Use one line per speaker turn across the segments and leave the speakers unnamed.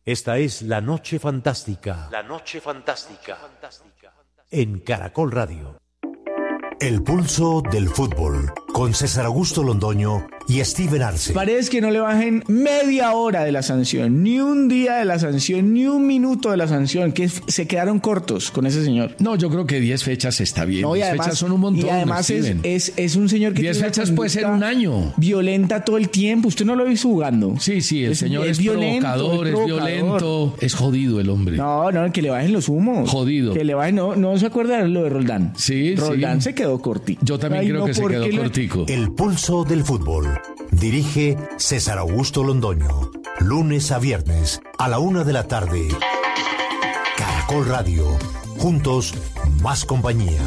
Esta es La Noche Fantástica. La Noche Fantástica. En Caracol Radio. El pulso del fútbol, con César Augusto Londoño y Steven Arce.
Parece que no le bajen media hora de la sanción, ni un día de la sanción, ni un minuto de la sanción, que se quedaron cortos con ese señor.
No, yo creo que 10 fechas está bien.
No,
10 fechas son un montón.
Y además es un señor que
10 fechas puede ser un año.
Violenta todo el tiempo. Usted no lo ha visto jugando.
Sí, el señor es provocador, es violento. Es jodido el hombre.
No, que le bajen los humos.
Jodido.
Que le bajen, no se acuerda de lo de Roldán.
Sí.
Roldán se quedó cortico.
Yo también creo que se quedó cortico.
El pulso del fútbol. Dirige César Augusto Londoño. Lunes a viernes a la 1:00 p.m. Caracol Radio. Juntos, más compañía.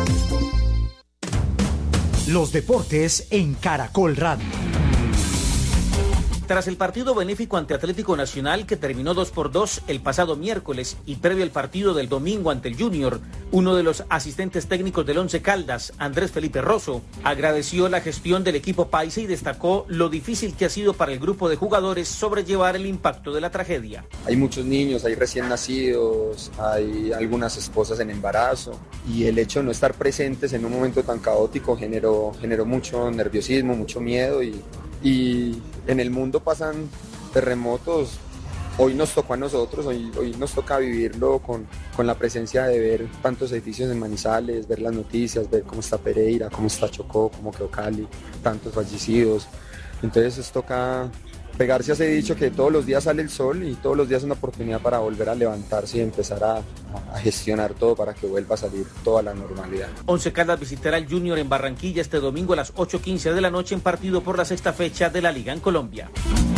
Los deportes en Caracol Radio.
Tras el partido benéfico ante Atlético Nacional, que terminó 2-2 el pasado miércoles, y previo al partido del domingo ante el Junior, uno de los asistentes técnicos del Once Caldas, Andrés Felipe Rosso, agradeció la gestión del equipo paisa y destacó lo difícil que ha sido para el grupo de jugadores sobrellevar el impacto de la tragedia.
Hay muchos niños, hay recién nacidos, hay algunas esposas en embarazo, y el hecho de no estar presentes en un momento tan caótico generó mucho nerviosismo, mucho miedo, y en el mundo pasan terremotos. Hoy nos tocó a nosotros, hoy nos toca vivirlo con la presencia de ver tantos edificios en Manizales, ver las noticias, ver cómo está Pereira, cómo está Chocó, cómo quedó Cali, tantos fallecidos. Entonces nos toca pegarse a ese dicho que todos los días sale el sol y todos los días es una oportunidad para volver a levantarse y empezar a gestionar todo para que vuelva a salir toda la normalidad.
Once Caldas visitará al Junior en Barranquilla este domingo a las 8:15 de la noche en partido por la sexta fecha de la Liga en Colombia.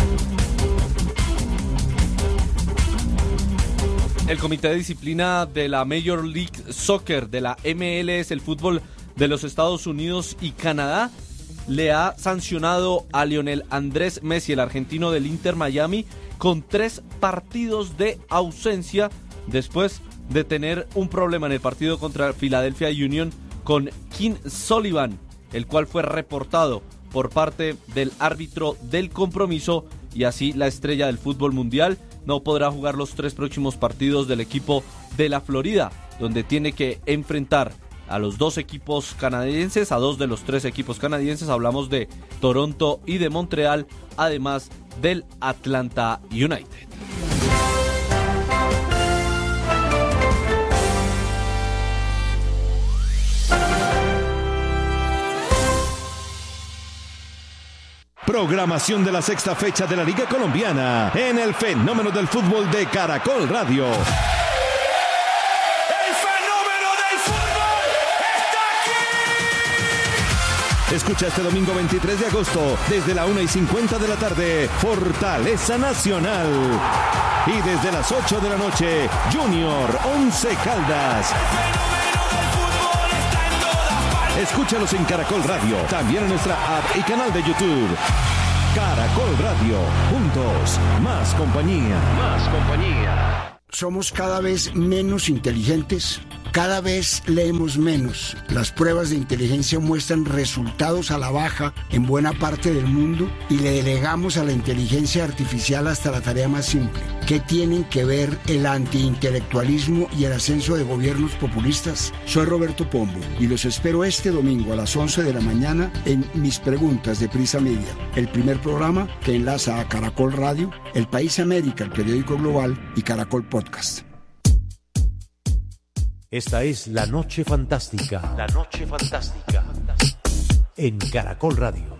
El Comité de Disciplina de la Major League Soccer, de la MLS, el fútbol de los Estados Unidos y Canadá, le ha sancionado a Lionel Andrés Messi, el argentino del Inter Miami, con 3 partidos de ausencia después de tener un problema en el partido contra Philadelphia Union con King Sullivan, el cual fue reportado por parte del árbitro del compromiso, y así la estrella del fútbol mundial no podrá jugar los 3 próximos partidos del equipo de la Florida, donde tiene que enfrentar a los 2 equipos canadienses, a 2 de los 3 equipos canadienses. Hablamos de Toronto y de Montreal, además del Atlanta United.
Programación de la sexta fecha de la Liga Colombiana en el Fenómeno del Fútbol de Caracol Radio. Escucha este domingo 23 de agosto, desde la 1:50 de la tarde, Fortaleza Nacional. Y desde las 8 de la noche, Junior Once Caldas. Escúchalos en Caracol Radio, también en nuestra app y canal de YouTube. Caracol Radio, juntos, más compañía. Más compañía.
Somos cada vez menos inteligentes. Cada vez leemos menos. Las pruebas de inteligencia muestran resultados a la baja en buena parte del mundo y le delegamos a la inteligencia artificial hasta la tarea más simple. ¿Qué tienen que ver el antiintelectualismo y el ascenso de gobiernos populistas? Soy Roberto Pombo y los espero este domingo a las 11 de la mañana en Mis Preguntas de Prisa Media, el primer programa que enlaza a Caracol Radio, El País América, el periódico global, y Caracol Podcast.
Esta es La Noche Fantástica. La Noche Fantástica. En Caracol Radio.